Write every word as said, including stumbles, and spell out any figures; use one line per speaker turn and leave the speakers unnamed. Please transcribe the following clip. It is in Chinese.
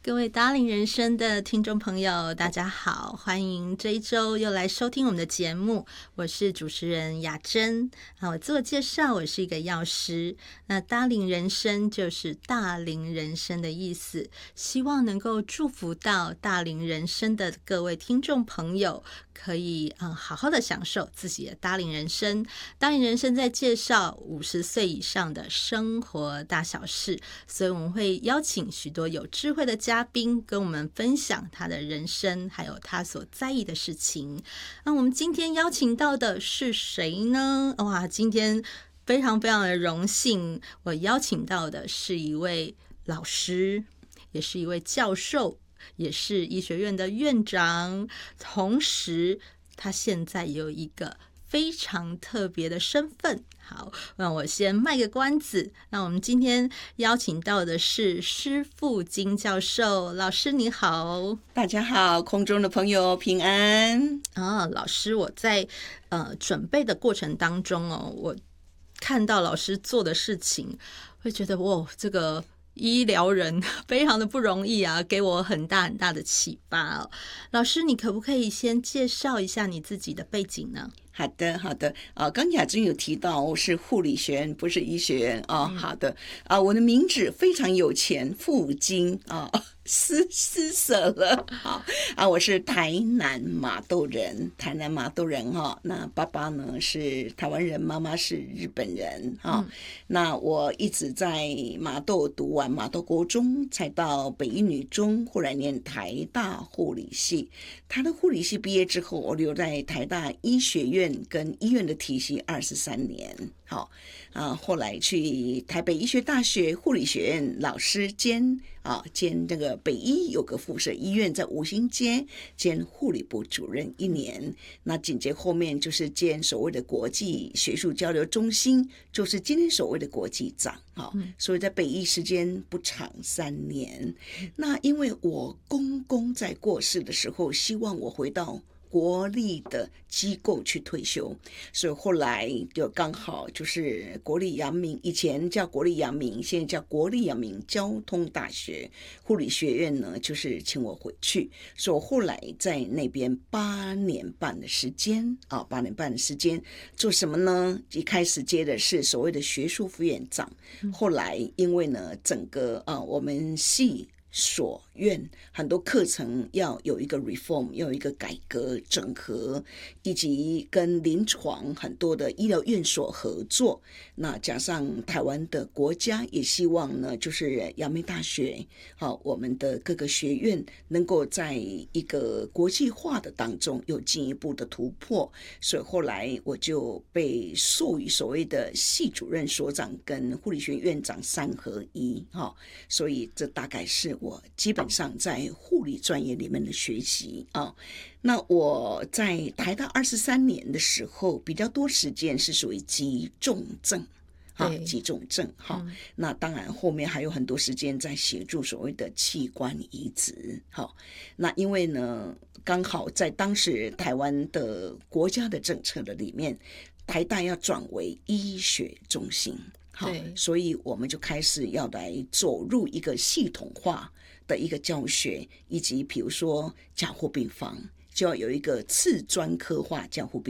各位达领人生的听众朋友大家好，欢迎这一周又来收听我们的节目，我是主持人雅珍。我自我介绍，我是一个药师。那达领人生就是大龄人生的意思，希望能够祝福到大龄人生的各位听众朋友可以、嗯、好好的享受自己的大龄人生。大龄人生在介绍五十岁以上的生活大小事，所以我们会邀请许多有智慧的嘉宾跟我们分享他的人生还有他所在意的事情。那我们今天邀请到的是谁呢？哇，今天非常非常的荣幸，我邀请到的是一位老师，也是一位教授，也是医学院的院长，同时他现在有一个非常特别的身份。好，让我先卖个关子。那我们今天邀请到的是施富金教授，老师你好。
大家好，空中的朋友平安
啊，老师，我在呃准备的过程当中哦，我看到老师做的事情，会觉得哇，这个医疗人非常的不容易啊，给我很大很大的启发哦。老师，你可不可以先介绍一下你自己的背景呢？
好的，好的。啊，刚雅珍有提到我是护理学院，不是医学院啊、哦嗯。好的，啊，我的名字非常有钱，富金啊，施施舍了。好啊，我是台南麻豆人，台南麻豆人哈、哦。那爸爸呢是台湾人，妈妈是日本人哈、哦嗯。那我一直在麻豆读完麻豆国中，才到北一女中，后来念台大护理系。他的护理系毕业之后，我留在台大医学院跟医院的体系二十三年，好啊，后来去台北医学大学护理学院老师兼啊兼这个北医有个附设医院在五星街兼护理部主任一年，那紧接后面就是兼所谓的国际学术交流中心，就是今天所谓的国际长，好，所以在北医时间不长三年。那因为我公公在过世的时候，希望我回到国立的机构去退休，所以后来就刚好就是国立阳明，以前叫国立阳明，现在叫国立阳明交通大学护理学院呢，就是请我回去，所以我后来在那边八年半的时间啊，八年半的时间做什么呢？一开始接的是所谓的学术副院长，后来因为呢，整个啊我们系所院很多课程要有一个 reform， 要有一个改革整合，以及跟临床很多的医疗院所合作，那加上台湾的国家也希望呢，就是阳明大学好，我们的各个学院能够在一个国际化的当中有进一步的突破，所以后来我就被授予所谓的系主任所长跟护理学院院长三合一，所以这大概是我基本上在护理专业里面的学习啊。那我在台大二十三年的时候，比较多时间是属于急重症。啊，急重症哈、嗯，那当然后面还有很多时间在协助所谓的器官移植。好，那因为呢，刚好在当时台湾的国家的政策的里面，台大要转为医学中心。好，所以我们就开始要来走入一个系统化的一个教学，以及比如说加护病房就要有一个次专科化加护病